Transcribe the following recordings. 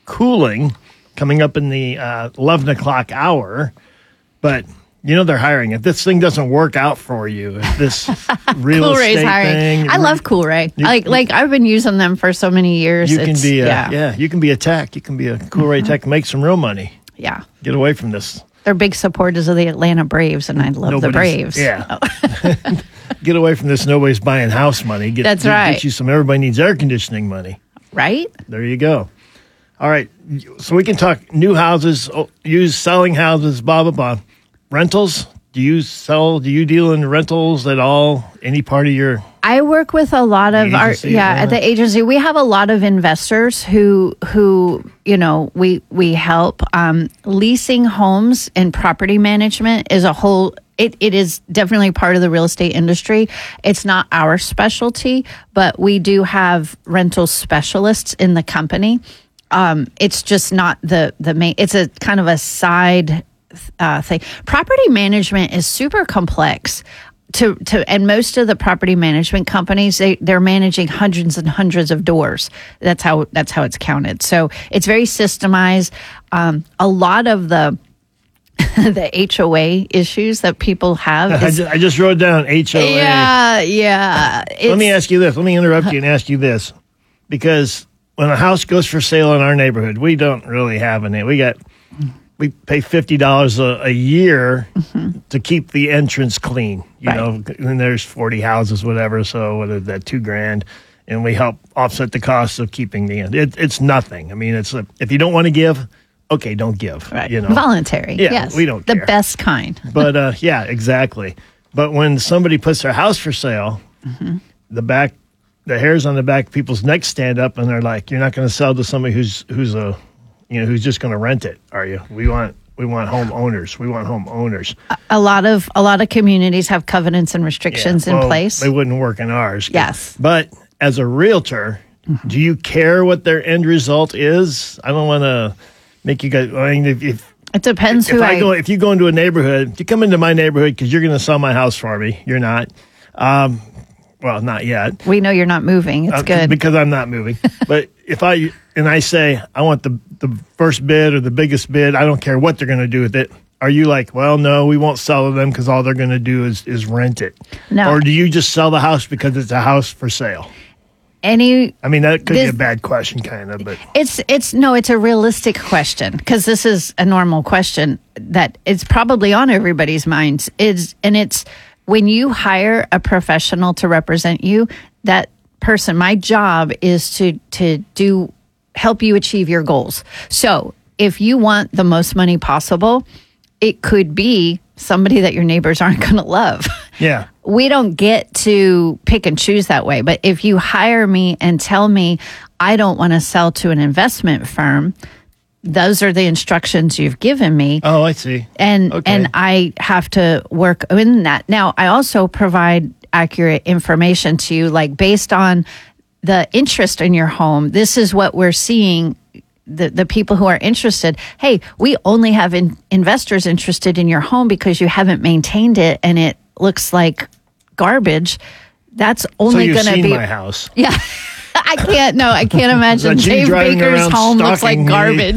cooling coming up in the 11 o'clock hour. But they're hiring. If this thing doesn't work out for you, if this real Cool Ray's estate hiring. thing, I love Cool Ray. Like I've been using them for so many years. You can be you can be a tech. You can be a Cool Ray tech, make some real money. Yeah. Get away from this. They're big supporters of the Atlanta Braves, and I love the Braves. Yeah. Get away from this. Nobody's buying house money. That's right. Get you some. Everybody needs air conditioning money. Right. There you go. All right. So we can talk new houses, selling houses, blah blah blah. Rentals. Do you deal in rentals at all? Any part of your? I work with a lot of at the agency. We have a lot of investors who we help. Leasing homes and property management is a whole. It is definitely part of the real estate industry. It's not our specialty, but we do have rental specialists in the company. It's just not the main. It's a kind of a side thing. Property management is super complex. And most of the property management companies, they're managing hundreds and hundreds of doors. That's how it's counted. So it's very systemized. A lot of the HOA issues that people have. I just wrote down HOA. Yeah. Let me ask you this. Let me interrupt you and ask you this, because when a house goes for sale in our neighborhood, we don't really have any. We pay $50 a year to keep the entrance clean, and there's 40 houses, whatever. So what is that, $2,000? And we help offset the cost of keeping the end. It's nothing. I mean, if you don't want to give, okay, don't give. Right. Voluntary. Yeah, yes. We don't care. The best kind. But yeah, exactly. But when somebody puts their house for sale, the hairs on the back of people's necks stand up, and they're like, "You're not going to sell to somebody who's just going to rent it, are you? We want homeowners. We want homeowners." A lot of communities have covenants and restrictions in place. They wouldn't work in ours. Yes. But as a realtor, do you care what their end result is? I don't want to make you guys. I mean, it depends if you go into a neighborhood, if you come into my neighborhood because you're going to sell my house for me, you're not. Well, not yet. We know you're not moving. It's good. Because I'm not moving. But if I say, I want the first bid or the biggest bid, I don't care what they're going to do with it. Are you like, well, no, we won't sell to them because all they're going to do is rent it? No. Or do you just sell the house because it's a house for sale? I mean, that could be a bad question, kind of, but it's a realistic question, because this is a normal question that it's probably on everybody's minds. It's when you hire a professional to represent you, that person, my job is to help you achieve your goals. So if you want the most money possible, it could be somebody that your neighbors aren't going to love. Yeah. We don't get to pick and choose that way. But if you hire me and tell me I don't want to sell to an investment firm, those are the instructions you've given me. Oh, I see. And I have to work in that. Now, I also provide accurate information to you, like based on the interest in your home. This is what we're seeing. The people who are interested, hey, we only have investors interested in your home because you haven't maintained it and it looks like garbage. That's only going to be my house. Yeah. I can't imagine Dave Baker's home looks like garbage.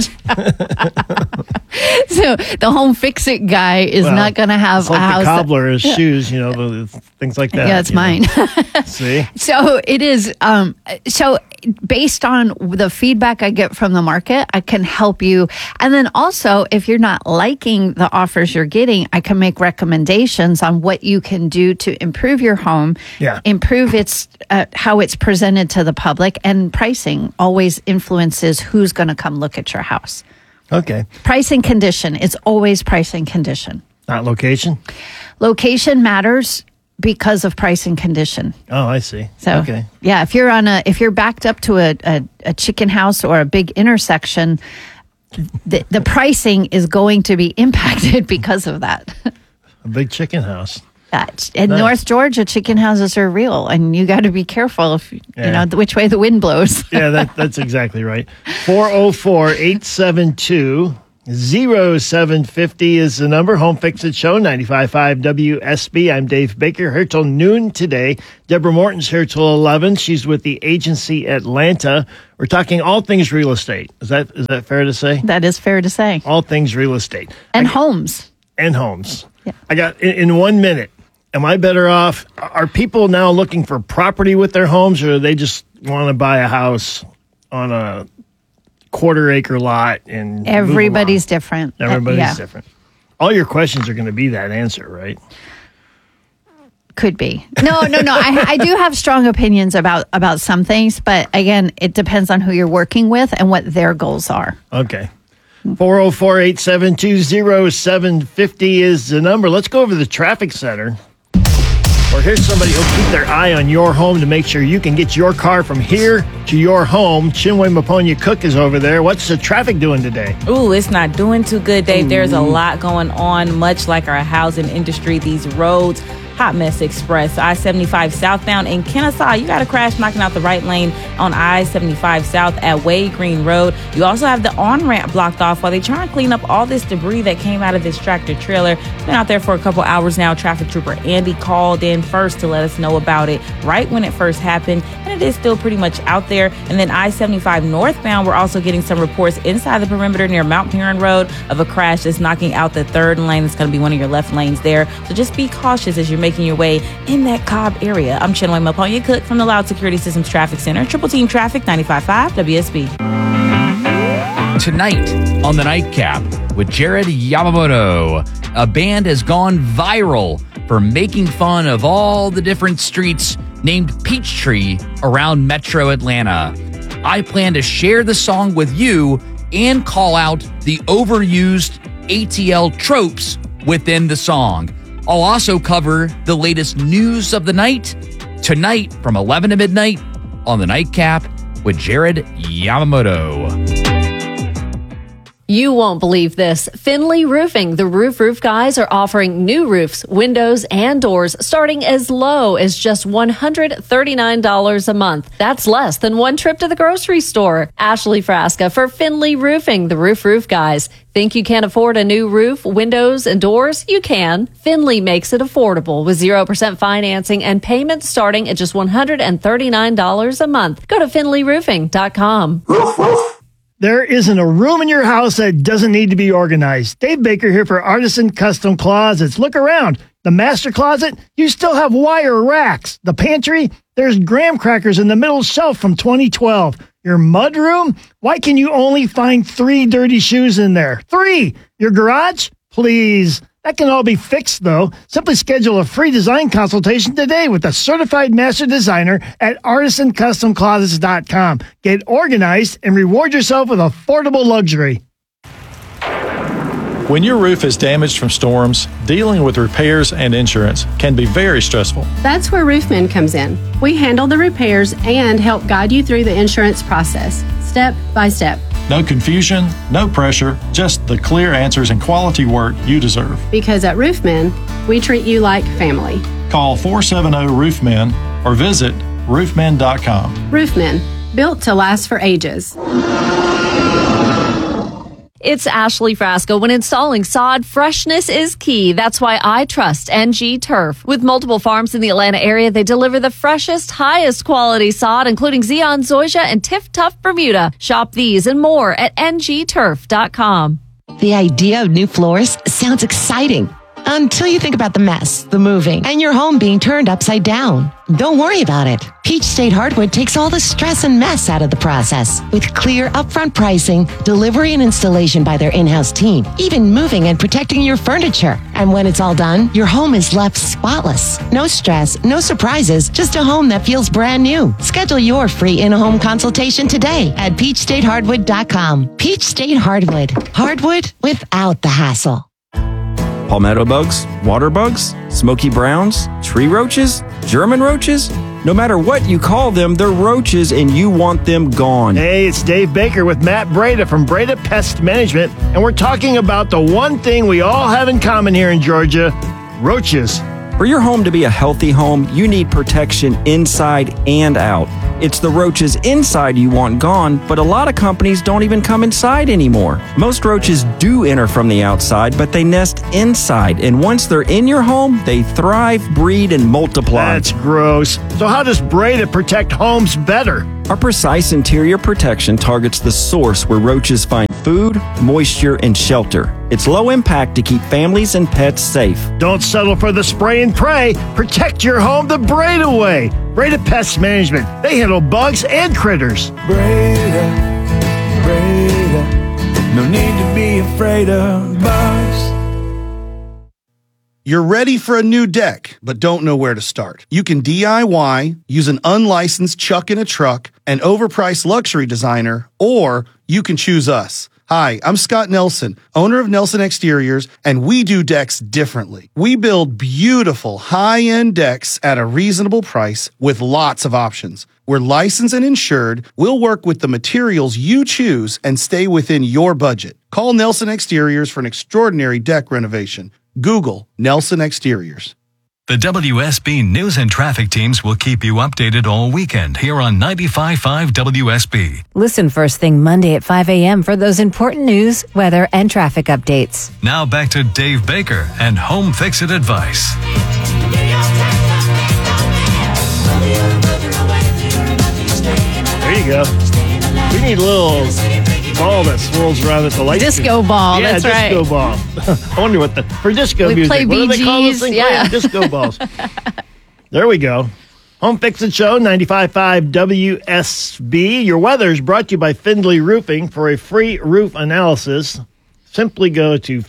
So the home fix-it guy is not going to have like a house. The cobbler's shoes, things like that. Yeah, it's mine. See? So it is. So based on the feedback I get from the market, I can help you. And then also, if you're not liking the offers you're getting, I can make recommendations on what you can do to improve your home, improve its how it's presented to the public, and pricing always influences who's going to come look at your house. Okay. Pricing condition. It's always pricing condition. Not location? Location matters because of pricing condition. Oh, I see. So, okay. Yeah, if you're backed up to a chicken house or a big intersection, the pricing is going to be impacted because of that. A big chicken house. In North Georgia, chicken houses are real, and you got to be careful if you know which way the wind blows. Yeah, that's exactly right. 404-872 0750 is the number. Home Fix It Show, 95.5 WSB. I'm Dave Baker, here till noon today. Deborah Morton's here till 11. She's with the agency Atlanta. We're talking all things real estate. Is that fair to say? That is fair to say. All things real estate. And homes. And homes. Yeah. I got, in 1 minute, am I better off? Are people now looking for property with their homes, or do they just want to buy a house on a quarter-acre lot? And everybody's different. Everybody's different. All your questions are going to be that answer, right? Could be. No. I do have strong opinions about some things, but again, it depends on who you're working with and what their goals are. Okay. 404-872-0750 is the number. Let's go over to the traffic center. Or here's somebody who'll keep their eye on your home to make sure you can get your car from here to your home. Chinwe Maponya Cook is over there. What's the traffic doing today? Ooh, it's not doing too good, Dave. There's a lot going on, much like our housing industry. These roads, hot mess express, I-75 southbound in Kennesaw. You got a crash knocking out the right lane on I-75 south at Wade Green Road. You also have the on-ramp blocked off while they try and clean up all this debris that came out of this tractor trailer. It's been out there for a couple hours now. Traffic trooper Andy called in first to let us know about it right when it first happened, and it is still pretty much out there. And then I-75 northbound, we're also getting some reports inside the perimeter near Mount Huron Road of a crash that's knocking out the third lane. It's going to be one of your left lanes there. So just be cautious as you're making your way in that Cobb area. I'm Chinwe Maponya Cook from the Loud Security Systems Traffic Center. Triple Team Traffic, 95.5 WSB. Tonight on the Nightcap with Jared Yamamoto, a band has gone viral for making fun of all the different streets named Peachtree around Metro Atlanta. I plan to share the song with you and call out the overused ATL tropes within the song. I'll also cover the latest news of the night tonight from 11 to midnight on the Nightcap with Jared Yamamoto. You won't believe this. Finley Roofing, the roof guys, are offering new roofs, windows, and doors starting as low as just $139 a month. That's less than one trip to the grocery store. Ashley Frasca for Finley Roofing, the roof guys. Think you can't afford a new roof, windows, and doors? You can. Finley makes it affordable with 0% financing and payments starting at just $139 a month. Go to finleyroofing.com. There isn't a room in your house that doesn't need to be organized. Dave Baker here for Artisan Custom Closets. Look around. The master closet, you still have wire racks. The pantry, there's graham crackers in the middle shelf from 2012. Your mud room, why can you only find 3 dirty shoes in there? 3! Your garage? Please. That can all be fixed, though. Simply schedule a free design consultation today with a certified master designer at artisancustomclosets.com. Get organized and reward yourself with affordable luxury. When your roof is damaged from storms, dealing with repairs and insurance can be very stressful. That's where Roofmen comes in. We handle the repairs and help guide you through the insurance process, step by step. No confusion, no pressure, just the clear answers and quality work you deserve. Because at Roofmen, we treat you like family. Call 470-ROOFMEN or visit roofmen.com. Roofmen, built to last for ages. It's Ashley Frasca. When installing sod, freshness is key. That's why I trust NG Turf. With multiple farms in the Atlanta area, they deliver the freshest, highest quality sod, including Zeon Zoysia and Tiff Tough Bermuda. Shop these and more at ngturf.com. The idea of new floors sounds exciting until you think about the mess, the moving, and your home being turned upside down. Don't worry about it. Peach State Hardwood takes all the stress and mess out of the process. With clear upfront pricing, delivery and installation by their in-house team, even moving and protecting your furniture. And when it's all done, your home is left spotless. No stress, no surprises, just a home that feels brand new. Schedule your free in-home consultation today at peachstatehardwood.com. Peach State Hardwood. Hardwood without the hassle. Palmetto bugs, water bugs, smoky browns, tree roaches, German roaches. No matter what you call them, they're roaches and you want them gone. Hey, it's Dave Baker with Matt Breda from Breda Pest Management, and we're talking about the one thing we all have in common here in Georgia, roaches. For your home to be a healthy home, you need protection inside and out. It's the roaches inside you want gone, but a lot of companies don't even come inside anymore. Most roaches do enter from the outside, but they nest inside, and once they're in your home, they thrive, breed, and multiply. That's gross. So how does Breda protect homes better? Our precise interior protection targets the source where roaches find food, moisture, and shelter. It's low impact to keep families and pets safe. Don't settle for the spray and pray. Protect your home the Breda way. Breda Pest Management. They handle bugs and critters. Breda, no need to be afraid of bugs. You're ready for a new deck, but don't know where to start. You can DIY, use an unlicensed chuck in a truck, an overpriced luxury designer, or you can choose us. Hi, I'm Scott Nelson, owner of Nelson Exteriors, and we do decks differently. We build beautiful, high-end decks at a reasonable price with lots of options. We're licensed and insured. We'll work with the materials you choose and stay within your budget. Call Nelson Exteriors for an extraordinary deck renovation. Google Nelson Exteriors. The WSB News and Traffic teams will keep you updated all weekend here on 95.5 WSB. Listen first thing Monday at 5 a.m. for those important news, weather, and traffic updates. Now back to Dave Baker and Home Fix It Advice. There you go. We need a little ball that swirls around at the light. Disco ball, yeah, that's right. Disco ball. I wonder what for disco we music. Play what do they call those BGs, things? yeah. Disco balls. There we go. Home Fix It Show, 95.5 WSB. Your weather is brought to you by Findlay Roofing. For a free roof analysis, simply go to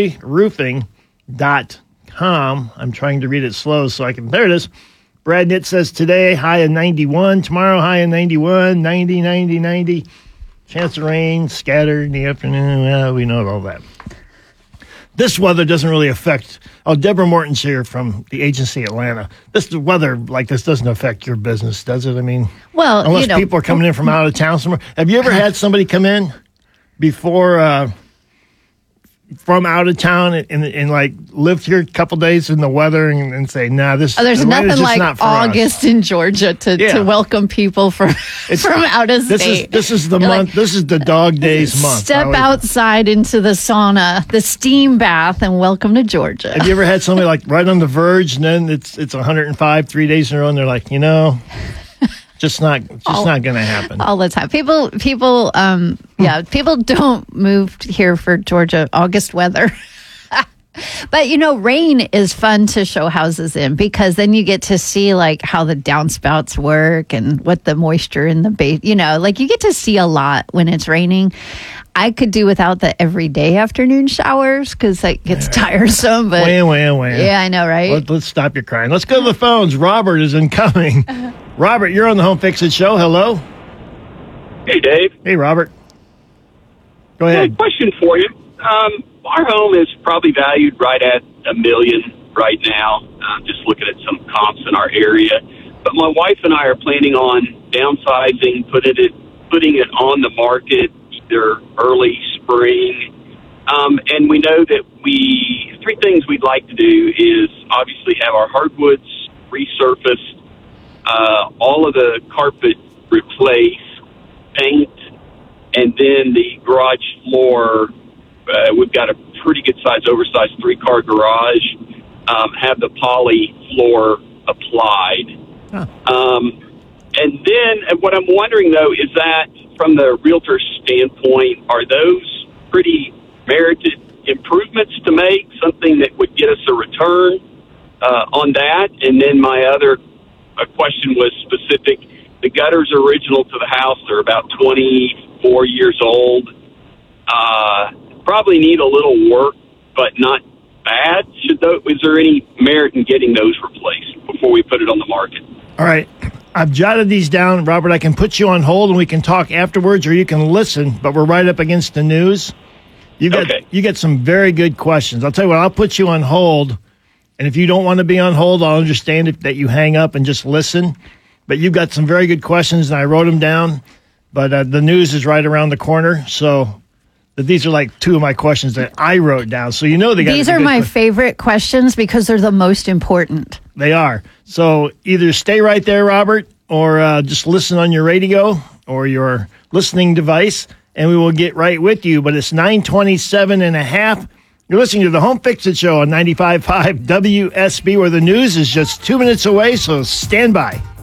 findlayroofing.com. I'm trying to read it slow so I can. There it is. Brad Nitt says today, high of 91. Tomorrow, high of 91. 90, 90, 90. Chance of rain, scattered in the afternoon. Well, we know all that. This weather doesn't really affect. Oh, Deborah Morton's here from the agency Atlanta. This weather like this doesn't affect your business, does it? I mean, well, unless people are coming in from out of town somewhere. Have you ever had somebody come in before from out of town and like lived here a couple days in the weather and say, nah, this. There's nothing like August in Georgia to welcome people from out of state. This is the month. This is the dog days month. Step outside into the sauna, the steam bath, and welcome to Georgia. Have you ever had somebody like right on the verge, and then it's 105 3 days in a row, and they're like, just not going to happen all the time. People don't move here for Georgia August weather. But rain is fun to show houses in because then you get to see like how the downspouts work and what the moisture in the base. Like you get to see a lot when it's raining. I could do without the everyday afternoon showers because that gets tiresome. But yeah, I know, right? Let's stop your crying. Let's go to the phones. Robert is incoming. Robert, you're on the Home Fix It Show. Hello. Hey, Dave. Hey, Robert. Go ahead. Question for you. Our home is probably valued right at $1 million right now. Just looking at some comps in our area. But my wife and I are planning on downsizing, putting it on the market either early spring. And we know that three things we'd like to do is obviously have our hardwoods resurfaced, all of the carpet replaced, paint, and then the garage floor. We've got a pretty good size, oversized 3-car garage. Have the poly floor applied. Huh. And then what I'm wondering, though, is that from the realtor's standpoint, are those pretty merited improvements to make, something that would get us a return on that? And then my other question was specific. The gutters are original to the house. They're about 24 years old. Probably need a little work, but not bad. Is there any merit in getting those replaced before we put it on the market? All right. I've jotted these down, Robert. I can put you on hold and we can talk afterwards, or you can listen, but we're right up against the news. You get some very good questions. I'll tell you what, I'll put you on hold, and if you don't want to be on hold, I'll understand that you hang up and just listen. But you've got some very good questions, and I wrote them down. But the news is right around the corner, so these are like two of my questions that I wrote down. So these are my favorite questions because they're the most important. They are. So either stay right there, Robert, or just listen on your radio or your listening device, and we will get right with you. But it's 9:27.5. You're listening to the Home Fix-It Show on 95.5 WSB, where the news is just 2 minutes away, so stand by.